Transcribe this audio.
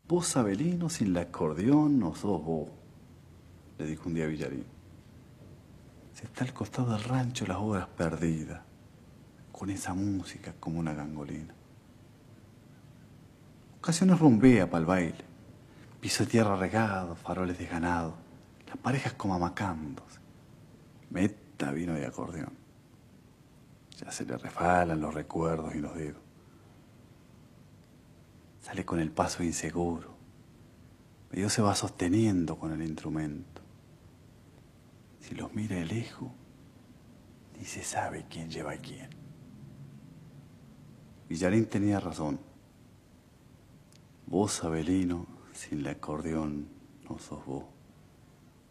Vos, Abelino, sin el acordeón no sos vos, le dijo un día Villarín. Se está al costado del rancho Las Horas Perdidas, con esa música como una gangolina. Ocasiones rumbea pa'l baile, piso de tierra regado, faroles de ganado, las parejas como amacándose. Meta vino de acordeón. Ya se le refalan los recuerdos y los dedos. Sale con el paso inseguro. Medio se va sosteniendo con el instrumento. Si los mira de lejos, ni se sabe quién lleva a quién. Villarín tenía razón. Vos, Abelino, sin el acordeón no sos vos.